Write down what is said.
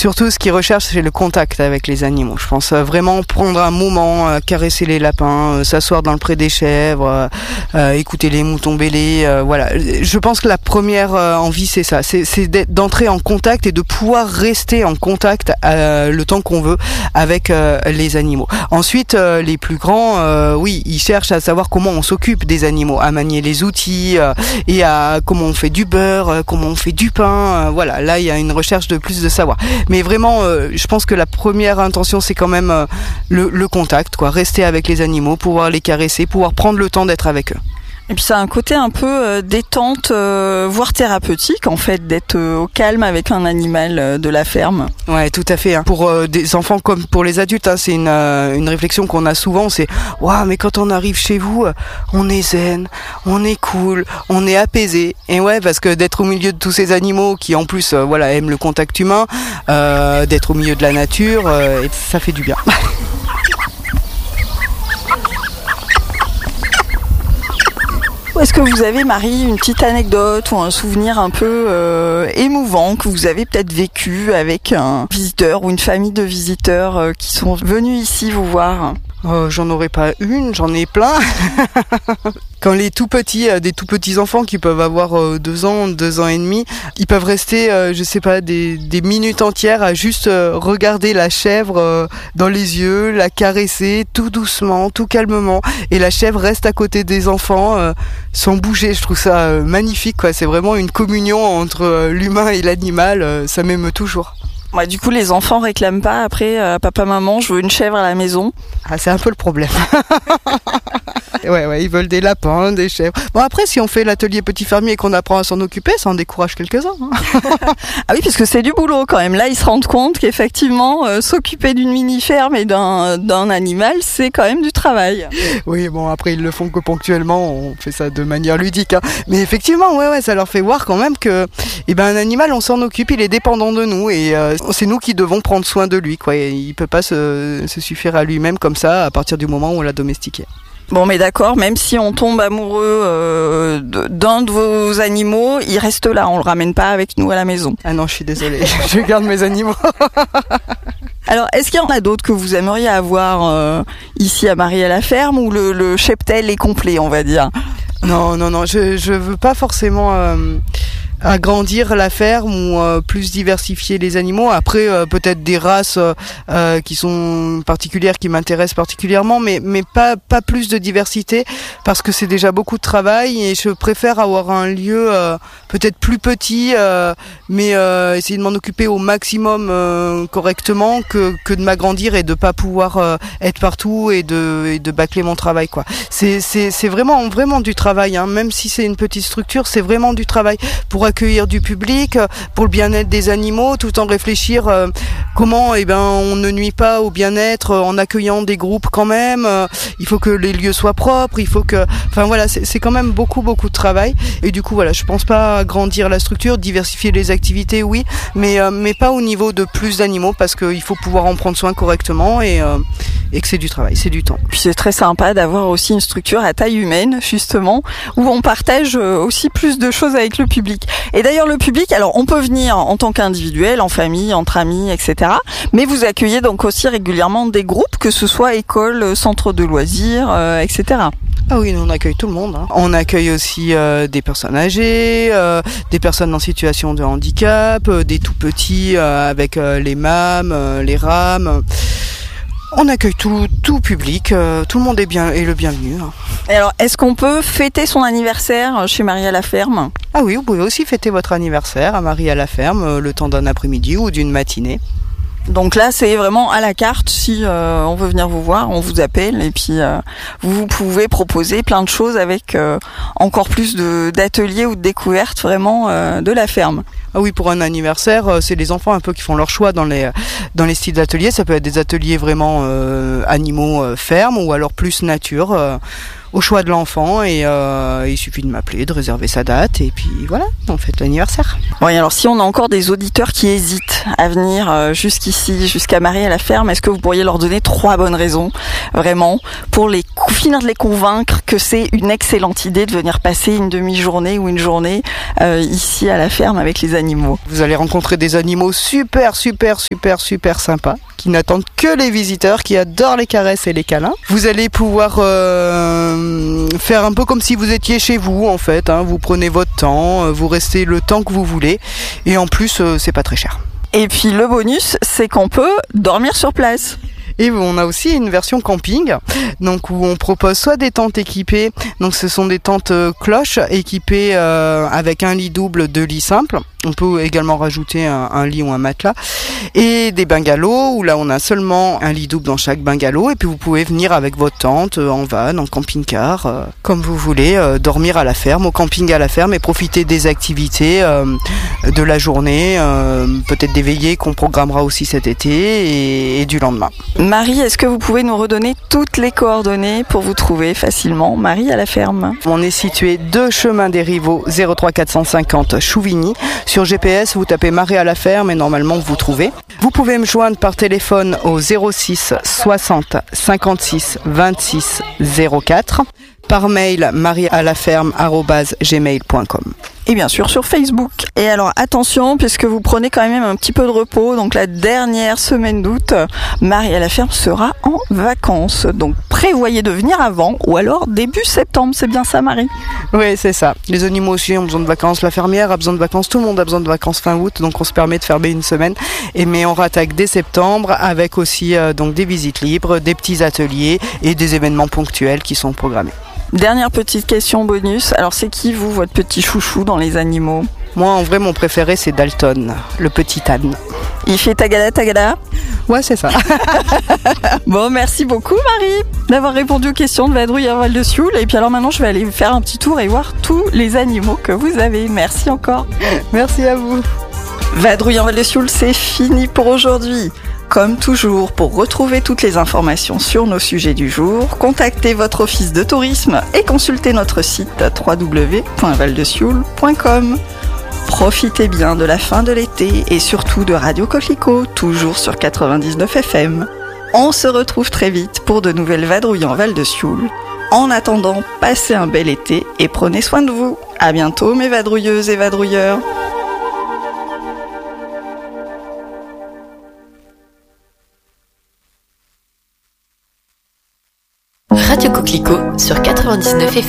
Surtout, ce qu'ils recherchent, c'est le contact avec les animaux. Je pense vraiment prendre un moment, caresser les lapins, s'asseoir dans le pré des chèvres, écouter les moutons bêler. Voilà. Je pense que la première envie, c'est ça. C'est d'entrer en contact et de pouvoir rester en contact le temps qu'on veut avec les animaux. Ensuite, les plus grands, oui, ils cherchent à savoir comment on s'occupe des animaux, à manier les outils et à comment on fait du beurre, comment on fait du pain. Voilà, là, il y a une recherche de plus de savoir. Mais vraiment, je pense que la première intention, c'est quand même le contact, quoi. Rester avec les animaux, pouvoir les caresser, pouvoir prendre le temps d'être avec eux. Et puis ça a un côté un peu détente, voire thérapeutique en fait, d'être au calme avec un animal de la ferme. Ouais, tout à fait. Hein. Pour des enfants comme pour les adultes, hein, c'est une réflexion qu'on a souvent. C'est waouh, mais quand on arrive chez vous, on est zen, on est cool, on est apaisé. Et ouais, parce que d'être au milieu de tous ces animaux qui en plus, voilà, aiment le contact humain, d'être au milieu de la nature, ça fait du bien. Est-ce que vous avez, Marie, une petite anecdote ou un souvenir un peu émouvant que vous avez peut-être vécu avec un visiteur ou une famille de visiteurs qui sont venus ici vous voir ? J'en aurais pas une, j'en ai plein. Quand les tout petits, des tout petits enfants qui peuvent avoir 2 ans, 2 ans et demi, ils peuvent rester, je sais pas, des minutes entières à juste regarder la chèvre dans les yeux, la caresser tout doucement, tout calmement, et la chèvre reste à côté des enfants sans bouger. Je trouve ça magnifique, quoi. C'est vraiment une communion entre l'humain et l'animal. Ça m'émeut toujours. Ouais, du coup, les enfants réclament pas après papa, maman, je veux une chèvre à la maison. Ah, c'est un peu le problème. Ouais, ils veulent des lapins, des chèvres. Bon, après, si on fait l'atelier petit fermier et qu'on apprend à s'en occuper, ça en décourage quelques-uns. Hein. Ah oui, parce que c'est du boulot quand même. Là, ils se rendent compte qu'effectivement, s'occuper d'une mini-ferme et d'un animal, c'est quand même du travail. Oui, bon, après, ils le font que ponctuellement. On fait ça de manière ludique. Hein. Mais effectivement, ouais, ça leur fait voir quand même que, un animal, on s'en occupe, il est dépendant de nous et c'est nous qui devons prendre soin de lui, quoi. Et il peut pas se suffire à lui-même comme ça à partir du moment où on l'a domestiqué. Bon, mais d'accord, même si on tombe amoureux d'un de vos animaux, il reste là, on le ramène pas avec nous à la maison. Ah non, je suis désolée, je garde mes animaux. Alors, est-ce qu'il y en a d'autres que vous aimeriez avoir ici à Marie à la ferme, ou le cheptel est complet, on va dire ? Non, je veux pas forcément agrandir la ferme ou plus diversifier les animaux. Après, peut-être des races qui sont particulières, qui m'intéressent particulièrement, mais pas plus de diversité, parce que c'est déjà beaucoup de travail et je préfère avoir un lieu peut-être plus petit, mais essayer de m'en occuper au maximum correctement que de m'agrandir et de pas pouvoir être partout et de bâcler mon travail, quoi. C'est vraiment du travail, hein. Même si c'est une petite structure, c'est vraiment du travail pour accueillir du public, pour le bien-être des animaux, tout en réfléchir comment on ne nuit pas au bien-être en accueillant des groupes quand même. Il faut que les lieux soient propres, il faut que... Enfin voilà, c'est quand même beaucoup de travail. Et du coup, voilà, je pense pas agrandir la structure, diversifier les activités, oui, mais pas au niveau de plus d'animaux, parce qu'il faut pouvoir en prendre soin correctement et que c'est du travail, c'est du temps. Puis c'est très sympa d'avoir aussi une structure à taille humaine, justement, où on partage aussi plus de choses avec le public. Et d'ailleurs, le public, alors on peut venir en tant qu'individuel, en famille, entre amis, etc. Mais vous accueillez donc aussi régulièrement des groupes, que ce soit école, centre de loisirs, etc. Ah oui, on accueille tout le monde. Hein. On accueille aussi des personnes âgées, des personnes en situation de handicap, des tout petits avec les MAM, les RAM. On accueille tout public, tout le monde est le bienvenu. Hein. Et alors, est-ce qu'on peut fêter son anniversaire chez Marie à la ferme ? Ah oui, vous pouvez aussi fêter votre anniversaire à Marie à la ferme le temps d'un après-midi ou d'une matinée. Donc là, c'est vraiment à la carte. Si on veut venir vous voir, on vous appelle et puis vous pouvez proposer plein de choses avec encore plus d'ateliers ou de découvertes vraiment de la ferme. Ah oui, pour un anniversaire, c'est les enfants un peu qui font leur choix dans les styles d'ateliers. Ça peut être des ateliers vraiment animaux fermes ou alors plus nature. au choix de l'enfant et il suffit de m'appeler, de réserver sa date et puis voilà, on fête l'anniversaire. Bon, et alors si on a encore des auditeurs qui hésitent à venir jusqu'ici, jusqu'à Marie-à-la-Ferme, est-ce que vous pourriez leur donner 3 bonnes raisons, vraiment, pour finir de les convaincre que c'est une excellente idée de venir passer une demi-journée ou une journée ici à la ferme avec les animaux? Vous allez rencontrer des animaux super sympas, qui n'attendent que les visiteurs, qui adorent les caresses et les câlins. Vous allez pouvoir faire un peu comme si vous étiez chez vous en fait, hein. Vous prenez votre temps, vous restez le temps que vous voulez et en plus c'est pas très cher. Et puis le bonus, c'est qu'on peut dormir sur place. Et on a aussi une version camping, donc où on propose soit des tentes équipées, donc ce sont des tentes cloches équipées avec un lit double, 2 lits simples. On peut également rajouter un lit ou un matelas et des bungalows où là on a seulement un lit double dans chaque bungalow et puis vous pouvez venir avec votre tente en van, en camping-car, comme vous voulez, dormir à la ferme, au camping à la ferme et profiter des activités de la journée, peut-être des veillées qu'on programmera aussi cet été et du lendemain. Marie, est-ce que vous pouvez nous redonner toutes les coordonnées pour vous trouver facilement, Marie à la ferme? On est situé 2 chemin des Rivaux, 03 450 Chouvigny. Sur GPS, vous tapez Marie à la ferme et normalement vous trouvez. Vous pouvez me joindre par téléphone au 06 60 56 26 04. Par mail mariealaferme@gmail.com. Et bien sûr sur Facebook. Et alors attention, puisque vous prenez quand même un petit peu de repos, donc la dernière semaine d'août, Marie à la ferme sera en vacances. Donc prévoyez de venir avant ou alors début septembre, c'est bien ça Marie? Oui, c'est ça. Les animaux aussi ont besoin de vacances, la fermière a besoin de vacances, tout le monde a besoin de vacances fin août, donc on se permet de fermer une semaine. Mais on rattaque dès septembre avec aussi donc des visites libres, des petits ateliers et des événements ponctuels qui sont programmés. Dernière petite question bonus, alors c'est qui vous, votre petit chouchou dans les animaux? Moi en vrai mon préféré c'est Dalton, le petit âne. Il fait tagada? Ouais c'est ça. Bon, merci beaucoup Marie d'avoir répondu aux questions de Vadrouille en Val de Sioule. Et puis alors maintenant je vais aller faire un petit tour et voir tous les animaux que vous avez. Merci encore. Merci à vous. Vadrouille en Val de Sioule, c'est fini pour aujourd'hui. Comme toujours, pour retrouver toutes les informations sur nos sujets du jour, contactez votre office de tourisme et consultez notre site www.valdesioule.com. Profitez bien de la fin de l'été et surtout de Radio Coquelicot, toujours sur 99 FM. On se retrouve très vite pour de nouvelles vadrouilles en Val de Sioule. En attendant, passez un bel été et prenez soin de vous. À bientôt mes vadrouilleuses et vadrouilleurs. Radio Coquelicot sur 99 FM.